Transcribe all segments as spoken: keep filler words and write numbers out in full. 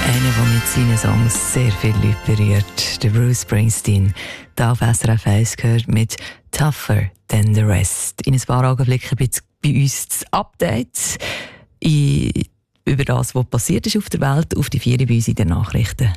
Einer, der mit seinen Songs sehr viele Leute berührt, der Bruce Springsteen. Da auf S R F eins gehört mit «Tougher Than the Rest». In ein paar Augenblicken bei uns das Update über das, was passiert ist auf der Welt, auf die vier bei uns in den Nachrichten.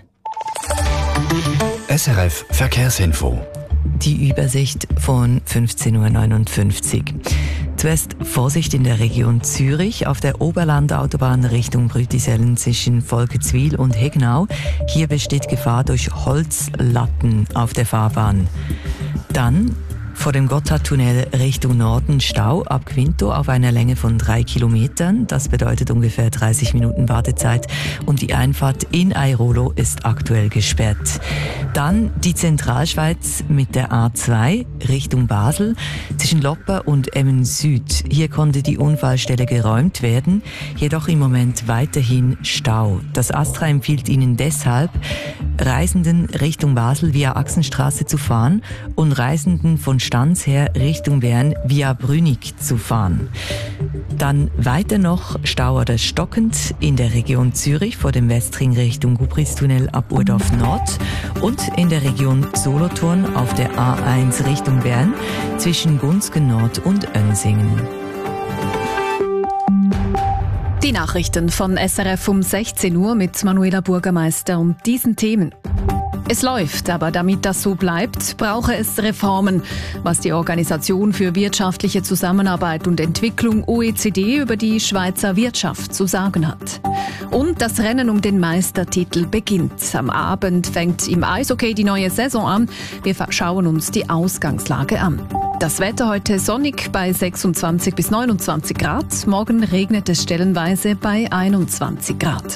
S R F Verkehrsinfo. Die Übersicht von fünfzehn Uhr neunundfünfzig. Zuerst Vorsicht in der Region Zürich auf der Oberlandautobahn Richtung Brütisellen zwischen Volkenswil und Hegnau. Hier besteht Gefahr durch Holzlatten auf der Fahrbahn. Dann vor dem Gotthardtunnel Richtung Norden Stau ab Quinto auf einer Länge von drei Kilometern. Das bedeutet ungefähr dreißig Minuten Wartezeit und die Einfahrt in Airolo ist aktuell gesperrt. Dann die Zentralschweiz mit der A zwei Richtung Basel zwischen Lopper und Emmen Süd. Hier konnte die Unfallstelle geräumt werden, jedoch im Moment weiterhin Stau. Das Astra empfiehlt Ihnen deshalb, Reisenden Richtung Basel via Achsenstraße zu fahren und Reisenden von Stanz her Richtung Bern via Brünig zu fahren. Dann weiter noch Stau oder stockend in der Region Zürich vor dem Westring Richtung Gubristunnel ab Urdorf Nord und in der Region Solothurn auf der A eins Richtung Bern zwischen Gunzgen Nord und Önsingen. Die Nachrichten von S R F um sechzehn Uhr mit Manuela Bürgermeister und diesen Themen. Es läuft, aber damit das so bleibt, brauche es Reformen, was die Organisation für wirtschaftliche Zusammenarbeit und Entwicklung O E C D über die Schweizer Wirtschaft zu sagen hat. Und das Rennen um den Meistertitel beginnt. Am Abend fängt im Eishockey die neue Saison an. Wir schauen uns die Ausgangslage an. Das Wetter heute sonnig bei sechsundzwanzig bis neunundzwanzig Grad. Morgen regnet es stellenweise bei einundzwanzig Grad.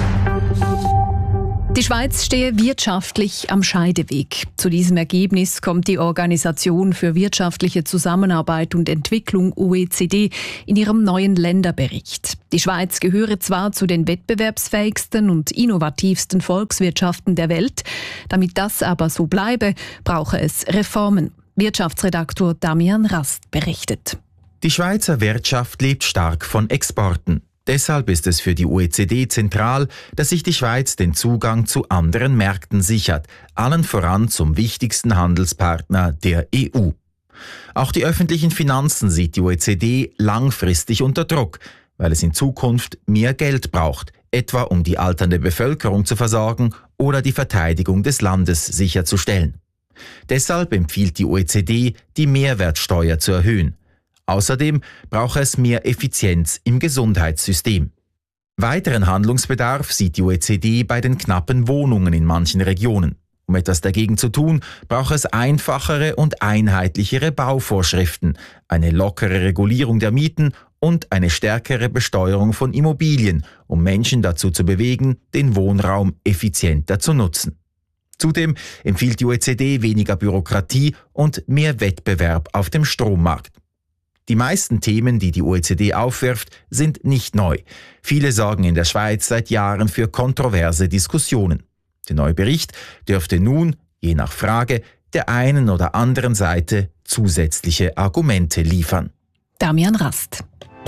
Die Schweiz stehe wirtschaftlich am Scheideweg. Zu diesem Ergebnis kommt die Organisation für wirtschaftliche Zusammenarbeit und Entwicklung O E C D in ihrem neuen Länderbericht. Die Schweiz gehöre zwar zu den wettbewerbsfähigsten und innovativsten Volkswirtschaften der Welt. Damit das aber so bleibe, brauche es Reformen. Wirtschaftsredaktor Damian Rast berichtet. Die Schweizer Wirtschaft lebt stark von Exporten. Deshalb ist es für die O E C D zentral, dass sich die Schweiz den Zugang zu anderen Märkten sichert, allen voran zum wichtigsten Handelspartner der E U. Auch die öffentlichen Finanzen sieht die O E C D langfristig unter Druck, weil es in Zukunft mehr Geld braucht, etwa um die alternde Bevölkerung zu versorgen oder die Verteidigung des Landes sicherzustellen. Deshalb empfiehlt die O E C D, die Mehrwertsteuer zu erhöhen. Außerdem braucht es mehr Effizienz im Gesundheitssystem. Weiteren Handlungsbedarf sieht die O E C D bei den knappen Wohnungen in manchen Regionen. Um etwas dagegen zu tun, braucht es einfachere und einheitlichere Bauvorschriften, eine lockere Regulierung der Mieten und eine stärkere Besteuerung von Immobilien, um Menschen dazu zu bewegen, den Wohnraum effizienter zu nutzen. Zudem empfiehlt die O E C D weniger Bürokratie und mehr Wettbewerb auf dem Strommarkt. Die meisten Themen, die die O E C D aufwirft, sind nicht neu. Viele sorgen in der Schweiz seit Jahren für kontroverse Diskussionen. Der neue Bericht dürfte nun, je nach Frage, der einen oder anderen Seite zusätzliche Argumente liefern. Damian Rast.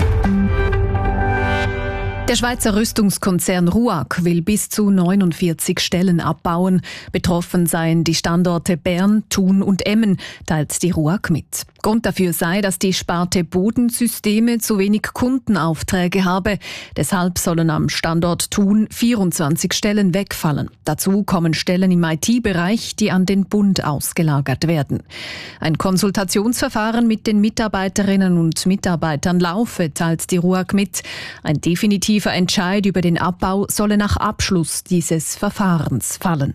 Der Schweizer Rüstungskonzern RUAG will bis zu neunundvierzig Stellen abbauen. Betroffen seien die Standorte Bern, Thun und Emmen, teilt die RUAG mit. Grund dafür sei, dass die Sparte Bodensysteme zu wenig Kundenaufträge habe. Deshalb sollen am Standort Thun vierundzwanzig Stellen wegfallen. Dazu kommen Stellen im I T-Bereich, die an den Bund ausgelagert werden. Ein Konsultationsverfahren mit den Mitarbeiterinnen und Mitarbeitern laufe, teilt die RUAG mit. Ein definitiver Entscheid über den Abbau solle nach Abschluss dieses Verfahrens fallen.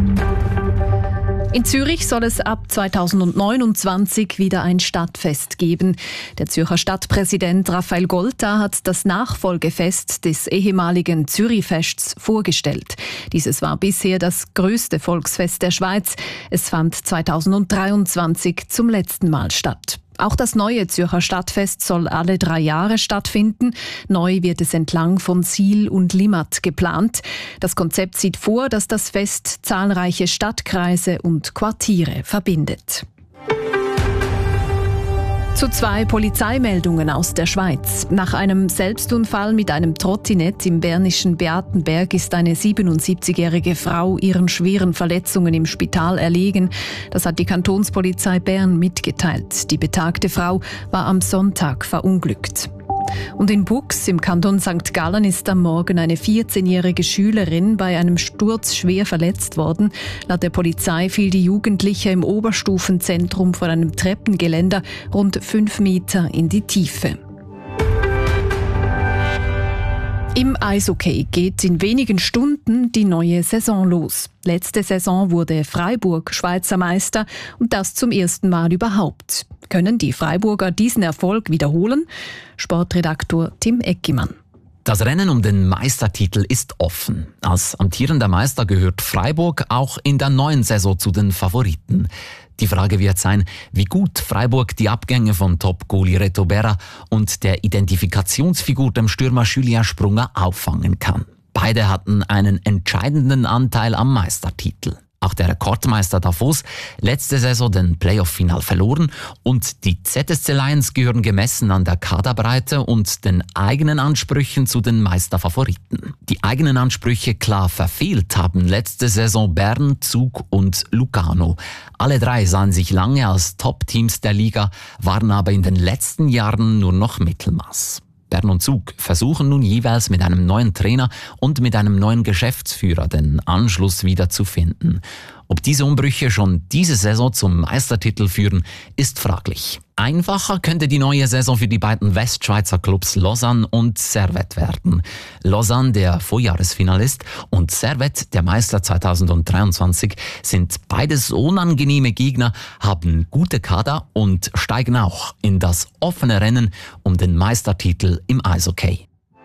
In Zürich soll es ab zweitausendneunundzwanzig wieder ein Stadtfest geben. Der Zürcher Stadtpräsident Raphael Golta hat das Nachfolgefest des ehemaligen Zürichfests vorgestellt. Dieses war bisher das größte Volksfest der Schweiz. Es fand zweitausenddreiundzwanzig zum letzten Mal statt. Auch das neue Zürcher Stadtfest soll alle drei Jahre stattfinden. Neu wird es entlang von Siel und Limmat geplant. Das Konzept sieht vor, dass das Fest zahlreiche Stadtkreise und Quartiere verbindet. Zu zwei Polizeimeldungen aus der Schweiz. Nach einem Selbstunfall mit einem Trottinett im bernischen Beatenberg ist eine siebenundsiebzigjährige Frau ihren schweren Verletzungen im Spital erlegen. Das hat die Kantonspolizei Bern mitgeteilt. Die betagte Frau war am Sonntag verunglückt. Und in Bux im Kanton Sankt Gallen ist am Morgen eine vierzehnjährige Schülerin bei einem Sturz schwer verletzt worden. Laut der Polizei fiel die Jugendliche im Oberstufenzentrum von einem Treppengeländer rund fünf Meter in die Tiefe. Im Eishockey geht in wenigen Stunden die neue Saison los. Letzte Saison wurde Freiburg Schweizer Meister und das zum ersten Mal überhaupt. Können die Freiburger diesen Erfolg wiederholen? Sportredaktor Tim Eckimann. Das Rennen um den Meistertitel ist offen. Als amtierender Meister gehört Freiburg auch in der neuen Saison zu den Favoriten. Die Frage wird sein, wie gut Freiburg die Abgänge von Top-Goalie Reto Berra und der Identifikationsfigur dem Stürmer Julien Sprunger auffangen kann. Beide hatten einen entscheidenden Anteil am Meistertitel. Auch der Rekordmeister Davos letzte Saison den Playoff-Final verloren und die Z S C Lions gehören gemessen an der Kaderbreite und den eigenen Ansprüchen zu den Meisterfavoriten. Die eigenen Ansprüche klar verfehlt haben letzte Saison Bern, Zug und Lugano. Alle drei sahen sich lange als Top-Teams der Liga, waren aber in den letzten Jahren nur noch Mittelmaß. Bern und Zug versuchen nun jeweils mit einem neuen Trainer und mit einem neuen Geschäftsführer den Anschluss wieder zu finden. Ob diese Umbrüche schon diese Saison zum Meistertitel führen, ist fraglich. Einfacher könnte die neue Saison für die beiden Westschweizer Clubs Lausanne und Servette werden. Lausanne, der Vorjahresfinalist, und Servette, der Meister zweitausenddreiundzwanzig, sind beides unangenehme Gegner, haben gute Kader und steigen auch in das offene Rennen um den Meistertitel im Eishockey.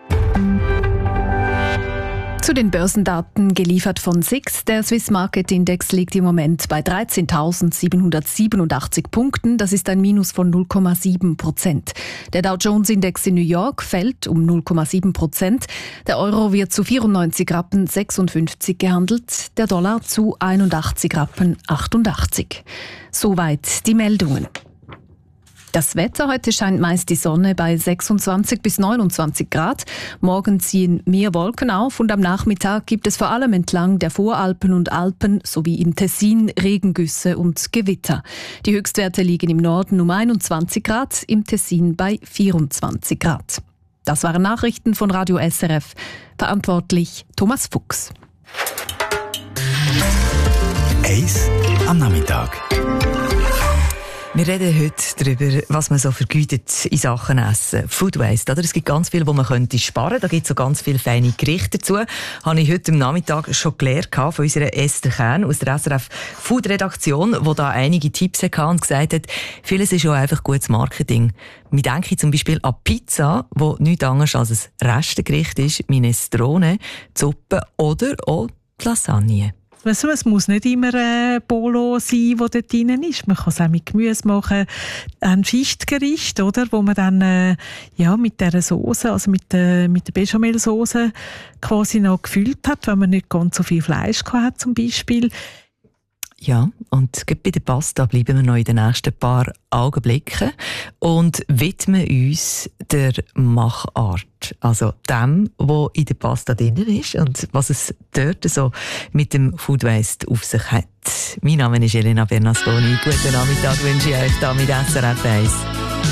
Zu den Börsendaten geliefert von S I X. Der Swiss Market Index liegt im Moment bei dreizehntausendsiebenhundertsiebenundachtzig Punkten. Das ist ein Minus von null Komma sieben Prozent. Der Dow Jones Index in New York fällt um null Komma sieben Prozent. Der Euro wird zu vierundneunzig Rappen sechsundfünfzig gehandelt. Der Dollar zu einundachtzig Rappen achtundachtzig. Soweit die Meldungen. Das Wetter: Heute scheint meist die Sonne bei sechsundzwanzig bis neunundzwanzig Grad. Morgen ziehen mehr Wolken auf und am Nachmittag gibt es vor allem entlang der Voralpen und Alpen sowie im Tessin Regengüsse und Gewitter. Die Höchstwerte liegen im Norden um einundzwanzig Grad, im Tessin bei vierundzwanzig Grad. Das waren Nachrichten von Radio S R F. Verantwortlich Thomas Fuchs. Eis am Nachmittag. Wir reden heute darüber, was man so vergütet in Sachen Essen. Food Waste, oder? Es gibt ganz viel, wo man könnte sparen. Da gibt es so ganz viele feine Gerichte dazu. Habe ich heute am Nachmittag schon gelernt von unserer Esther Kern aus der S R F Food Redaktion, die da einige Tipps hatte und gesagt hat, vieles ist ja einfach gutes Marketing. Wir denken zum Beispiel an Pizza, die nichts anderes als ein Restengericht ist, Minestrone, die Suppe oder auch die Lasagne. Also, es muss nicht immer ein Bolo sein, das dort drin ist. Man kann es auch mit Gemüse machen. Ein Schichtgericht, oder? Wo man dann äh, ja, mit dieser Soße, also mit, äh, mit der Bechamelsoße quasi noch gefüllt hat, wenn man nicht ganz so viel Fleisch hat zum Beispiel. Ja, und bei der Pasta bleiben wir noch in den nächsten paar Augenblicken und widmen uns der Machart. Also dem, was in der Pasta drin ist und was es dort so mit dem Food Waste auf sich hat. Mein Name ist Elena Bernasconi. Guten Nachmittag wünsche ich euch hier mit S R F eins.